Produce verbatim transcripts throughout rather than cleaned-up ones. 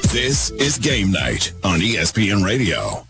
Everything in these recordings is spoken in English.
This is Game Night on E S P N Radio.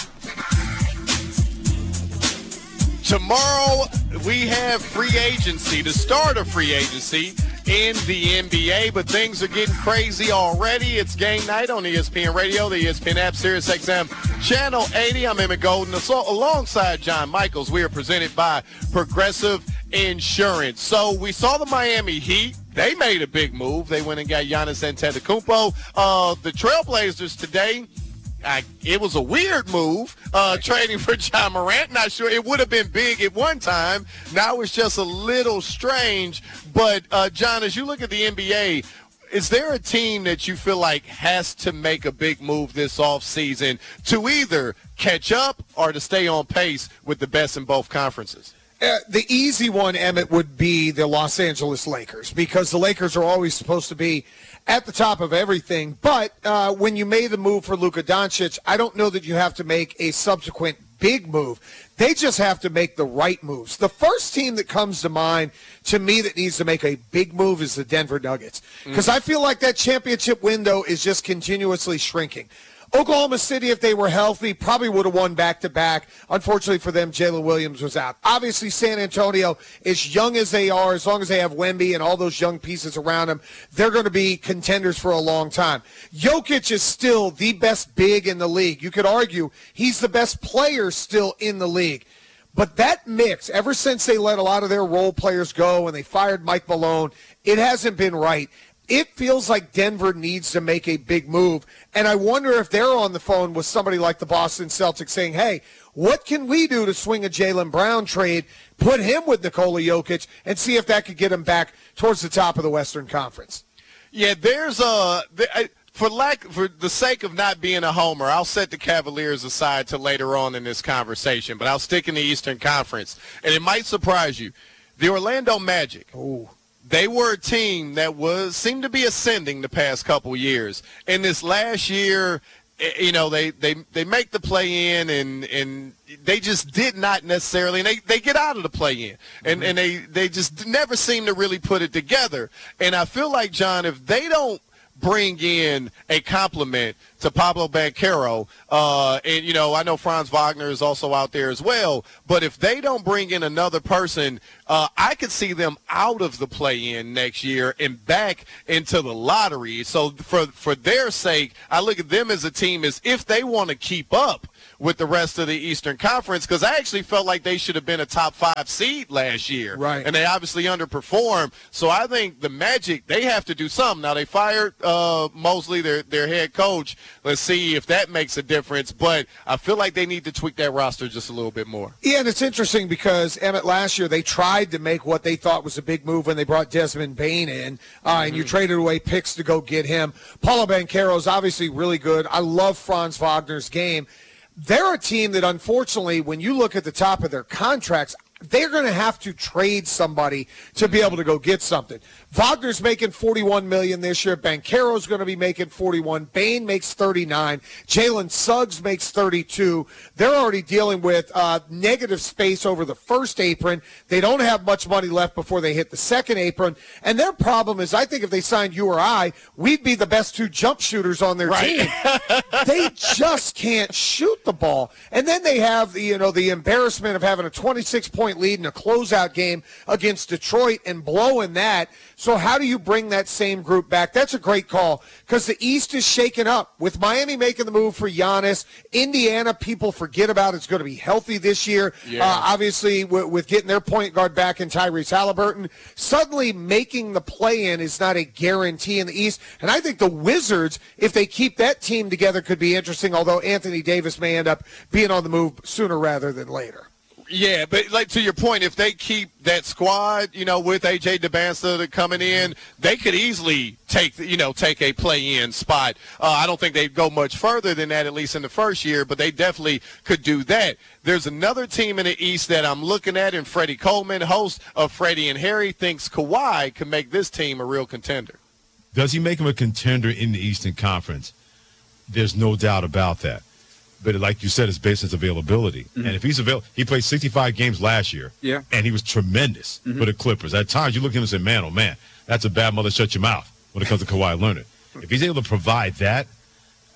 Tomorrow, we have free agency, the start of free agency in the N B A, but things are getting crazy already. It's Game Night on E S P N Radio, the E S P N app, Sirius X M, Channel eighty. I'm Emmett Golden. So, alongside John Michaels, we are presented by Progressive Insurance. So we saw the Miami Heat. They made a big move. They went and got Giannis Antetokounmpo. Uh, the Trailblazers today, I, it was a weird move, uh, trading for Ja Morant. Not sure. It would have been big at one time. Now it's just a little strange. But, uh, John, as you look at the N B A, is there a team that you feel like has to make a big move this offseason to either catch up or to stay on pace with the best in both conferences? Uh, the easy one, Emmett, would be the Los Angeles Lakers, because the Lakers are always supposed to be at the top of everything. But uh, when you made the move for Luka Doncic, I don't know that you have to make a subsequent big move. They just have to make the right moves. The first team that comes to mind to me that needs to make a big move is the Denver Nuggets, because mm. I feel like that championship window is just continuously shrinking. Oklahoma City, if they were healthy, probably would have won back-to-back. Unfortunately for them, Jalen Williams was out. Obviously, San Antonio, as young as they are, as long as they have Wemby and all those young pieces around them, they're going to be contenders for a long time. Jokic is still the best big in the league. You could argue he's the best player still in the league. But that mix, ever since they let a lot of their role players go and they fired Mike Malone, it hasn't been right. It feels like Denver needs to make a big move, and I wonder if they're on the phone with somebody like the Boston Celtics saying, hey, what can we do to swing a Jaylen Brown trade, put him with Nikola Jokic, and see if that could get him back towards the top of the Western Conference? Yeah, there's a – for lack, for the sake of not being a homer, I'll set the Cavaliers aside to later on in this conversation, but I'll stick in the Eastern Conference, and it might surprise you. The Orlando Magic. Ooh. They were a team that was seemed to be ascending the past couple years. And this last year, you know, they, they, they make the play-in, and, and they just did not necessarily, and they, they get out of the play-in. And, mm-hmm. and they, they just never seem to really put it together. And I feel like, John, if they don't bring in a compliment to Pablo Banchero, uh, and, you know, I know Franz Wagner is also out there as well, but if they don't bring in another person, uh, I could see them out of the play-in next year and back into the lottery. So for for their sake, I look at them as a team as if they want to keep up with the rest of the Eastern Conference, because I actually felt like they should have been a top five seed last year. Right. And they obviously underperformed. So I think the Magic, they have to do something. Now, they fired uh, Mosley, their, their head coach. Let's see if that makes a difference. But I feel like they need to tweak that roster just a little bit more. Yeah, and it's interesting because, Emmett, last year they tried to make what they thought was a big move when they brought Desmond Bane in, uh, mm-hmm. and you traded away picks to go get him. Paulo Banchero is obviously really good. I love Franz Wagner's game. They're a team that, unfortunately, when you look at the top of their contracts, they're going to have to trade somebody to be able to go get something. Wagner's making forty-one million dollars this year. Banchero's going to be making forty-one. Bane makes thirty-nine. Jalen Suggs makes thirty-two. They're already dealing with uh, negative space over the first apron. They don't have much money left before they hit the second apron. And their problem is, I think if they signed you or I, we'd be the best two jump shooters on their right. team. They just can't shoot the ball. And then they have the, you know, the embarrassment of having a twenty-six point lead in a closeout game against Detroit and blowing that. So how do you bring that same group back? That's a great call, because the East is shaken up. With Miami making the move for Giannis, Indiana, people forget about, it's going to be healthy this year. Yeah. Uh, obviously, with, with getting their point guard back in Tyrese Halliburton, suddenly making the play-in is not a guarantee in the East. And I think the Wizards, if they keep that team together, could be interesting, although Anthony Davis may end up being on the move sooner rather than later. Yeah, but like to your point, if they keep that squad, you know, with A J Debinsta coming in, they could easily take, you know, take a play-in spot. Uh, I don't think they'd go much further than that, at least in the first year, but they definitely could do that. There's another team in the East that I'm looking at, and Freddie Coleman, host of Freddie and Harry, thinks Kawhi can make this team a real contender. Does he make him a contender in the Eastern Conference? There's no doubt about that. But like you said, it's based on his availability. Mm-hmm. And if he's available, he played sixty-five games last year, yeah, and he was tremendous mm-hmm. for the Clippers. At times, you look at him and say, man, oh, man, that's a bad mother, shut your mouth when it comes to Kawhi Leonard. If he's able to provide that,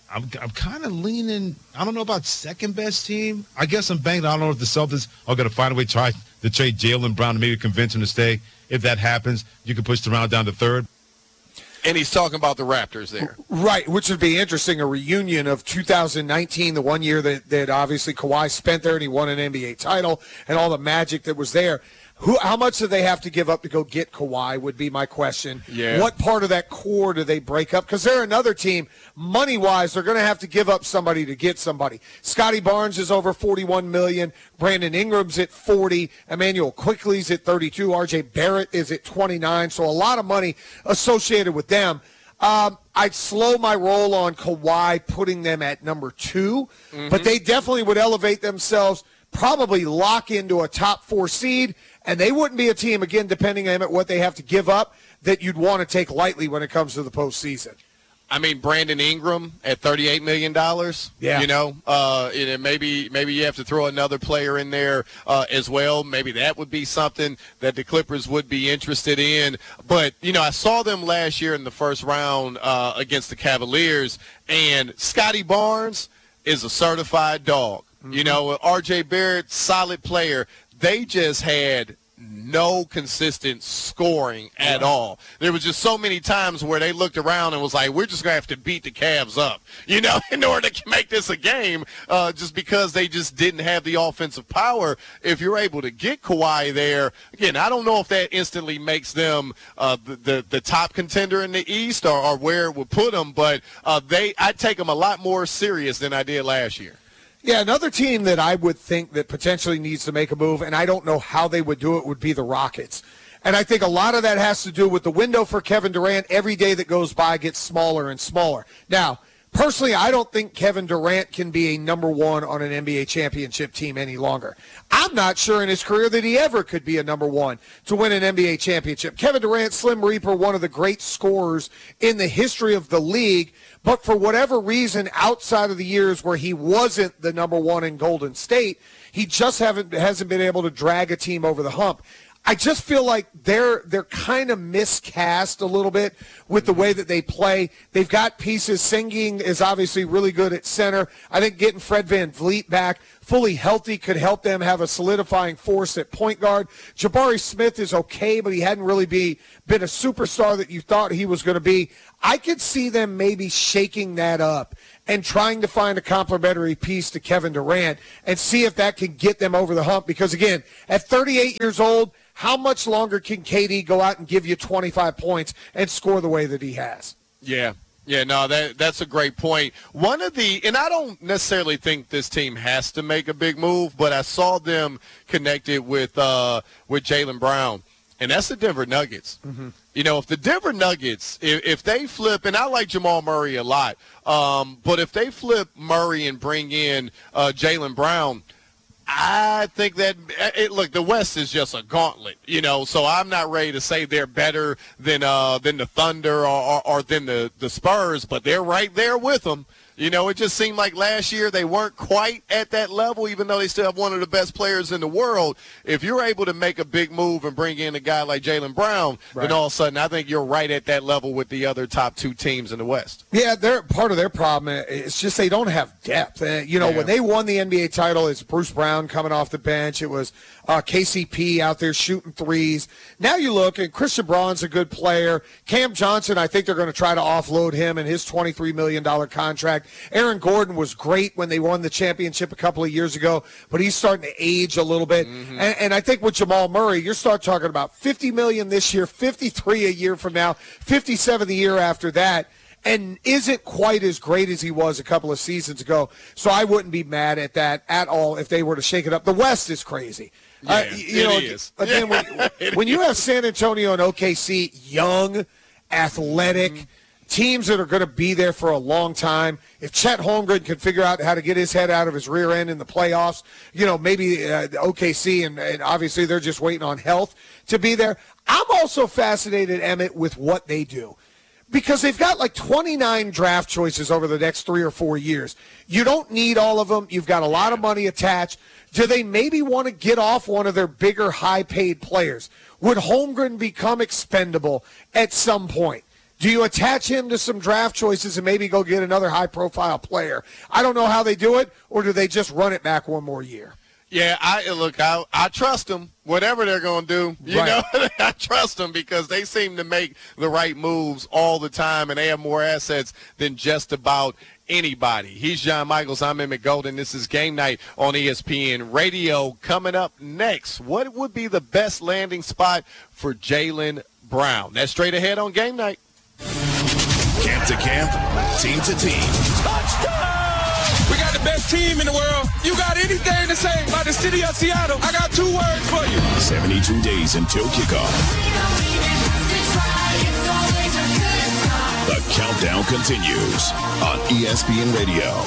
I'm I'm kind of leaning. I don't know about second best team. I guess I'm banging. I don't know if the Celtics are going to find a way to try to trade Jaylen Brown to maybe convince him to stay. If that happens, you can push the round down to third. And he's talking about the Raptors there. Right, which would be interesting, a reunion of two thousand nineteen, the one year that, that obviously Kawhi spent there and he won an N B A title and all the magic that was there. Who, how much do they have to give up to go get Kawhi would be my question. Yeah. What part of that core do they break up? Because they're another team, money-wise, they're going to have to give up somebody to get somebody. Scotty Barnes is over forty-one million dollars. Brandon Ingram's at forty. Emmanuel Quickley's at thirty-two. R J Barrett is at twenty-nine. So a lot of money associated with them. Um, I'd slow my roll on Kawhi, putting them at number two. Mm-hmm. But they definitely would elevate themselves, probably lock into a top four seed, and they wouldn't be a team, again, depending on what they have to give up, that you'd want to take lightly when it comes to the postseason. I mean, Brandon Ingram at thirty-eight million dollars. Yeah. You know, uh, and maybe maybe you have to throw another player in there uh, as well. Maybe that would be something that the Clippers would be interested in. But, you know, I saw them last year in the first round uh, against the Cavaliers, and Scotty Barnes is a certified dog. Mm-hmm. You know, R J Barrett, solid player. They just had no consistent scoring at yeah. all. There was just so many times where they looked around and was like, we're just going to have to beat the Cavs up, you know, in order to make this a game, uh, just because they just didn't have the offensive power. If you're able to get Kawhi there, again, I don't know if that instantly makes them uh, the, the the top contender in the East or, or where it would put them, but uh, they I'd take them a lot more serious than I did last year. Yeah, another team that I would think that potentially needs to make a move, and I don't know how they would do it, would be the Rockets. And I think a lot of that has to do with the window for Kevin Durant. Every day that goes by gets smaller and smaller. Now, personally, I don't think Kevin Durant can be a number one on an N B A championship team any longer. I'm not sure in his career that he ever could be a number one to win an N B A championship. Kevin Durant, Slim Reaper, one of the great scorers in the history of the league, but for whatever reason, outside of the years where he wasn't the number one in Golden State, he just haven't hasn't been able to drag a team over the hump. I just feel like they're they're kind of miscast a little bit with the way that they play. They've got pieces. Sengun is obviously really good at center. I think getting Fred VanVleet back fully healthy could help them have a solidifying force at point guard. Jabari Smith is okay, but he hadn't really be, been a superstar that you thought he was going to be. I could see them maybe shaking that up and trying to find a complementary piece to Kevin Durant and see if that can get them over the hump. Because, again, at thirty-eight years old, how much longer can K D go out and give you twenty-five points and score the way that he has? Yeah. Yeah, no, that that's a great point. One of the, and I don't necessarily think this team has to make a big move, but I saw them connected with uh, with Jaylen Brown, and that's the Denver Nuggets. Mm-hmm. You know, if the Denver Nuggets, if, if they flip, and I like Jamal Murray a lot, um, but if they flip Murray and bring in uh, Jaylen Brown, I think that, it, look, the West is just a gauntlet, you know, so I'm not ready to say they're better than uh, than the Thunder or, or, or than the, the Spurs, but they're right there with them. You know, it just seemed like last year they weren't quite at that level, even though they still have one of the best players in the world. If you're able to make a big move and bring in a guy like Jaylen Brown, right, then all of a sudden I think you're right at that level with the other top two teams in the West. Yeah, they're part of their problem. It's just they don't have depth. Uh, you know, yeah. when they won the N B A title, it's Bruce Brown coming off the bench. It was uh, K C P out there shooting threes. Now you look, and Christian Braun's a good player. Cam Johnson, I think they're going to try to offload him and his twenty-three million dollars contract. Aaron Gordon was great when they won the championship a couple of years ago, but he's starting to age a little bit. Mm-hmm. And, and I think with Jamal Murray, you're start talking about fifty million dollars this year, fifty-three a year from now, fifty-seven the year after that, and isn't quite as great as he was a couple of seasons ago. So I wouldn't be mad at that at all if they were to shake it up. The West is crazy. Yeah, uh, you it know, is. Again, when, when you have San Antonio and O K C, young, athletic, mm-hmm. teams that are going to be there for a long time. If Chet Holmgren can figure out how to get his head out of his rear end in the playoffs, you know, maybe uh, O K C, and, and obviously they're just waiting on health to be there. I'm also fascinated, Emmett, with what they do. Because they've got like twenty-nine draft choices over the next three or four years. You don't need all of them. You've got a lot of money attached. Do they maybe want to get off one of their bigger, high-paid players? Would Holmgren become expendable at some point? Do you attach him to some draft choices and maybe go get another high-profile player? I don't know how they do it, or do they just run it back one more year? Yeah, I look, I, I trust them. Whatever they're going to do, you Right. know, I trust them because they seem to make the right moves all the time, and they have more assets than just about anybody. He's John Michaels. I'm Emmett Golden. This is Game Night on E S P N Radio. Coming up next, what would be the best landing spot for Jaylen Brown? That's straight ahead on Game Night. Camp to camp, team to team. We got the best team in the world. You got anything to say about the city of Seattle? I got two words for you. seventy-two days until kickoff. The countdown continues on E S P N Radio.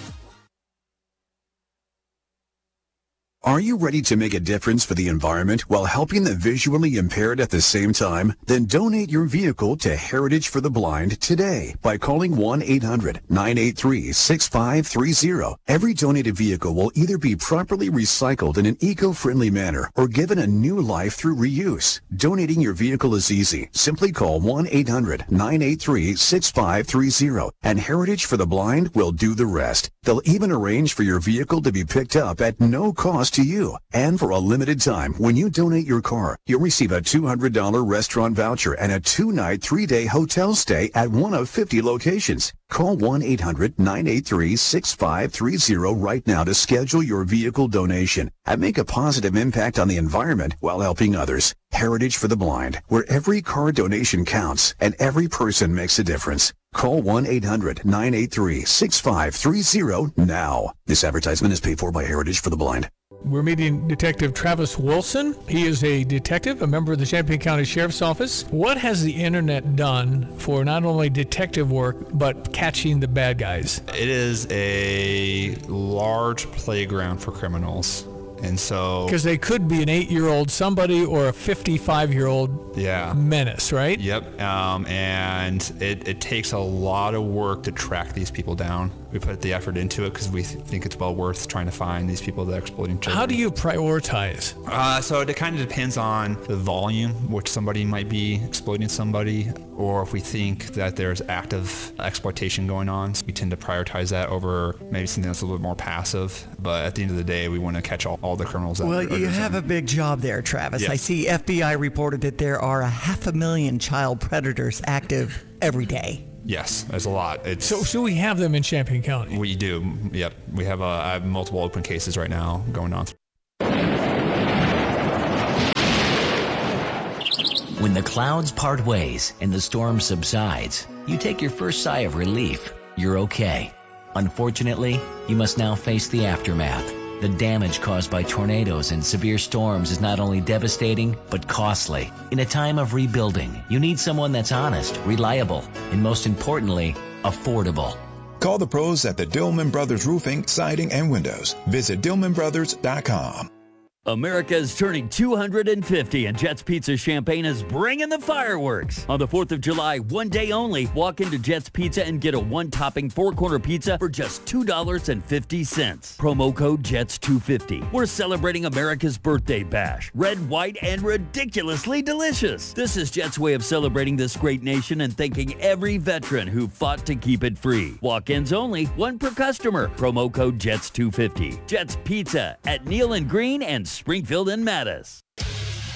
Are you ready to make a difference for the environment while helping the visually impaired at the same time? Then donate your vehicle to Heritage for the Blind today by calling one eight hundred nine eight three six five three zero. Every donated vehicle will either be properly recycled in an eco-friendly manner or given a new life through reuse. Donating your vehicle is easy. Simply call one eight hundred nine eight three six five three zero and Heritage for the Blind will do the rest. They'll even arrange for your vehicle to be picked up at no cost to you. And for a limited time, when you donate your car, you'll receive a two hundred dollars restaurant voucher and a two-night, three-day hotel stay at one of fifty locations. Call one eight hundred nine eight three six five three zero right now to schedule your vehicle donation and make a positive impact on the environment while helping others. Heritage for the Blind, where every car donation counts and every person makes a difference. Call one eight hundred nine eight three six five three zero now. This advertisement is paid for by Heritage for the Blind. We're meeting Detective Travis Wilson. He is a detective, a member of the Champaign County Sheriff's Office. What has the internet done for not only detective work, but catching the bad guys? It is a large playground for criminals. And so... Because they could be an eight-year-old somebody or a fifty-five-year-old yeah. menace, right? Yep. Um, and it, it takes a lot of work to track these people down. We put the effort into it because we th- think it's well worth trying to find these people that are exploiting children. How do you prioritize? Uh, so it kind of depends on the volume, which somebody might be exploiting somebody, or if we think that there's active exploitation going on. So we tend to prioritize that over maybe something that's a little bit more passive. But at the end of the day, we want to catch all, all the criminals. That well, are, you have a big job there, Travis. Yeah. I see F B I reported that there are a half a million child predators active every day. Yes, there's a lot. It's So, so we have them in Champaign County. We do. Yep. We have, uh, I have multiple open cases right now going on. When the clouds part ways and the storm subsides, you take your first sigh of relief. You're okay. Unfortunately, you must now face the aftermath. The damage caused by tornadoes and severe storms is not only devastating, but costly. In a time of rebuilding, you need someone that's honest, reliable, and most importantly, affordable. Call the pros at the Dillman Brothers Roofing, Siding, and Windows. Visit Dillman Brothers dot com. America is turning two hundred fifty, and Jets Pizza Champaign is bringing the fireworks. On the fourth of July, one day only, walk into Jets Pizza and get a one-topping four-corner pizza for just two dollars and fifty cents. Promo code Jets two fifty. We're celebrating America's birthday bash. Red, white, and ridiculously delicious. This is Jets' way of celebrating this great nation and thanking every veteran who fought to keep it free. Walk-ins only, one per customer. Promo code Jets two fifty. Jets Pizza at Neal and Green and Springfield and Mattis.